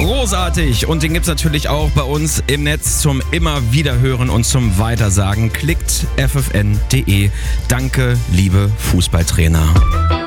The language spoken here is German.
Großartig. Und den gibt's natürlich auch bei uns im Netz zum immer wieder hören und zum Weitersagen. Klickt ffn.de. Danke, liebe Fußballtrainer.